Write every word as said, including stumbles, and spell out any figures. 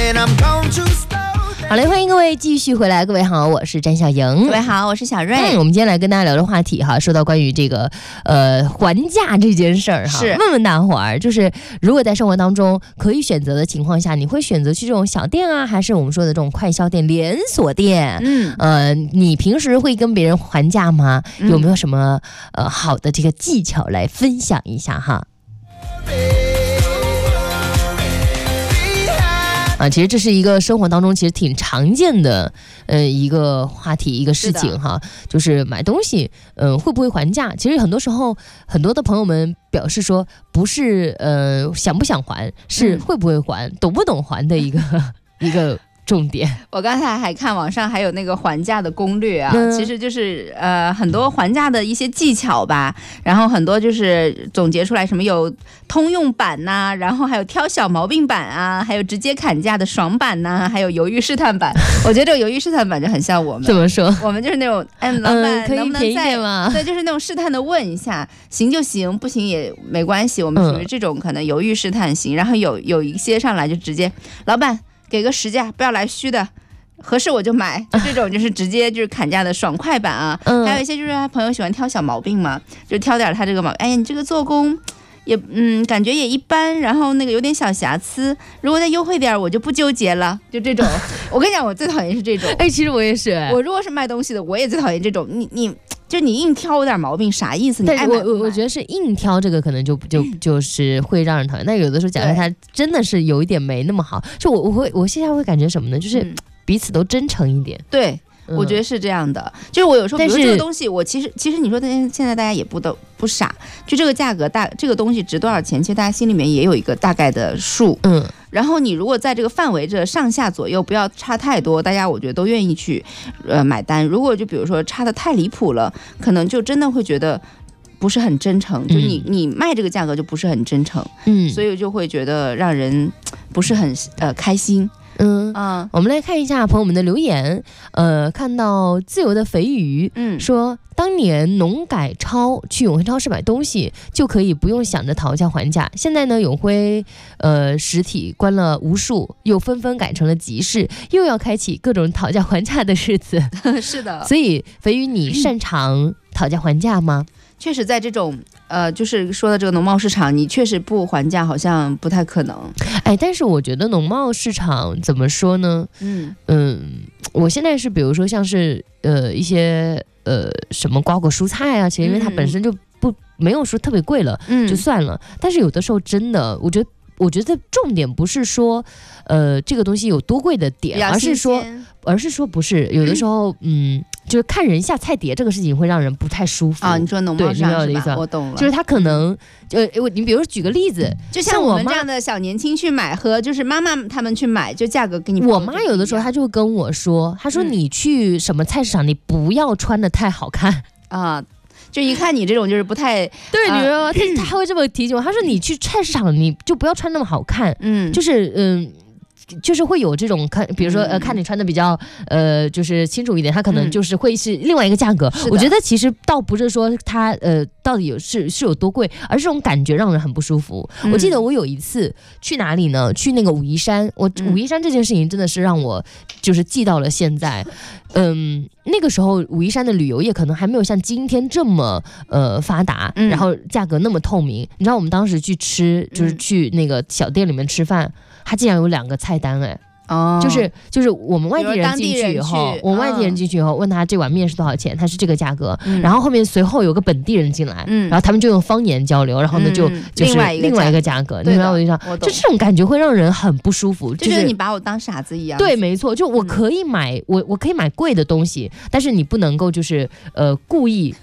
好嘞，欢迎各位继续回来。各位好，我是詹小莹。 各位好，我是小瑞。 嗯，我们今天来跟大家聊的话题哈，说到关于这个呃还价这件事儿哈， 是问问大伙儿，就是如果在生活当中可以选择的情况下，你会选择去这种小店啊，还是我们说的这种快消店、连锁店？ 嗯， 呃，你平时会跟别人还价吗？ 嗯、 有没有什么呃好的这个技巧来分享一下哈？啊，其实这是一个生活当中其实挺常见的，呃，一个话题，一个事情哈，就是买东西，嗯、呃，会不会还价？其实很多时候，很多的朋友们表示说，不是呃想不想还，是会不会还，嗯、懂不懂还的一个一个重点。 我刚才还看网上还有那个还价的攻略啊， 嗯、 其实就是呃很多还价的一些技巧吧，然后很多就是总结出来什么有通用版呐、啊，然后还有挑小毛病版啊，还有直接砍价的爽版呐、啊，还有犹豫试探版。我觉得这个犹豫试探版就很像我们。 怎么说？ 我们就是那种，哎，老板、 嗯、可以能不能再吗？ 对，就是那种试探的问一下，行就行，不行也没关系。我们属于这种可能犹豫试探型，嗯、然后有有一些上来就直接，老板给个实价，不要来虚的。合适我就买，就这种就是直接就是砍价的爽快版啊。嗯、还有一些就是朋友喜欢挑小毛病嘛，就挑点他这个毛，哎呀，你这个做工也嗯感觉也一般，然后那个有点小瑕疵，如果再优惠点我就不纠结了，就这种。我跟你讲，我最讨厌是这种。 哎，其实我也是， 我如果是卖东西的，我也最讨厌这种。你你就你硬挑点毛病啥意思？你爱买不买？ 我我觉得是硬挑这个可能就就就是会让人讨厌。但有的时候假设他真的是有一点没那么好，就我我会我现在会感觉什么呢？就是。嗯彼此都真诚一点， 对、嗯，我觉得是这样的。就是我有时候，比如说这个东西，我其实其实你说现在大家也不都不傻，就这个价格大，这个东西值多少钱，其实大家心里面也有一个大概的数。嗯，然后你如果在这个范围这上下左右不要差太多，大家我觉得都愿意去呃买单。如果就比如说差得太离谱了，可能就真的会觉得不是很真诚，就你、嗯、你卖这个价格就不是很真诚，嗯，所以就会觉得让人不是很呃开心。 嗯啊，我们来看一下朋友们的留言。呃，看到自由的肥鱼，嗯，说当年农改超去永辉超市买东西就可以不用想着讨价还价，现在呢永辉呃实体关了无数，又纷纷改成了集市，又要开启各种讨价还价的日子。 是的， 所以肥鱼，你擅长讨价还价吗？ 确实在这种呃，就是说的这个农贸市场，你确实不还价好像不太可能。 哎，但是我觉得农贸市场怎么说呢？嗯嗯，我现在是比如说像是呃一些呃什么瓜果蔬菜啊，其实因为它本身就不、嗯、没有说特别贵了，嗯，就算了。但是有的时候真的，我觉得我觉得重点不是说呃这个东西有多贵的点，而是说而是说不是有的时候嗯。嗯就是看人下菜碟这个事情会让人不太舒服啊！你说农贸市场是吧？我懂了， 就是他可能，呃，你比如说举个例子， 就像我们这样的小年轻去买和就是妈妈他们去买，就价格给你。 我妈有的时候她就会跟我说，她说你去什么菜市场，你不要穿的太好看啊。就一看你这种就是不太对，你知道吗？他他还会这么提醒我，他说你去菜市场你就不要穿那么好看，嗯，就是嗯。就是会有这种看，比如说呃，看你穿的比较呃，就是清楚一点，它可能就是会是另外一个价格。嗯、我觉得其实倒不是说它呃到底有是是有多贵，而是这种感觉让人很不舒服。嗯、我记得我有一次去哪里呢？去那个武夷山，我武夷山这件事情真的是让我就是记到了现在。嗯，那个时候武夷山的旅游业可能还没有像今天这么呃发达，嗯、然后价格那么透明。你知道我们当时去吃，就是去那个小店里面吃饭。他竟然有两个菜单哎，哦，就是就是我们外地人进去以后，我们外地人进去以后问他这碗面是多少钱，他是这个价格，嗯、然后后面随后有个本地人进来，嗯、然后他们就用方言交流，然后呢就、嗯、就是另外一个价格，你明白我的意思？就这种感觉会让人很不舒服， 就觉得你把我当傻子一样。 对，没错，就我可以买、嗯、我我可以买贵的东西，但是你不能够就是呃故意